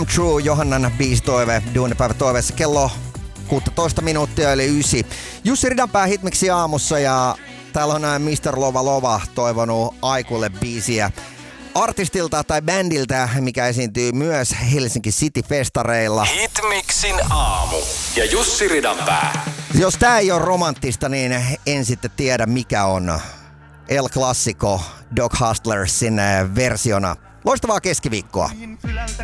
True, Johannan biisitoive, Duunipäivä toiveessa kello 16 minuuttia eli 9. Jussi Ridanpää Hitmixi aamussa ja täällä on Mr. Lova Lova toivonut Aikulle biisiä artistilta tai bändiltä, mikä esiintyy myös Helsinki City-festareilla. Hitmixin aamu ja Jussi Ridanpää. Jos tää ei ole romanttista, niin en sitten tiedä mikä on. El Clasico, Dog Hustlersin versiona. Loistavaa keskiviikkoa.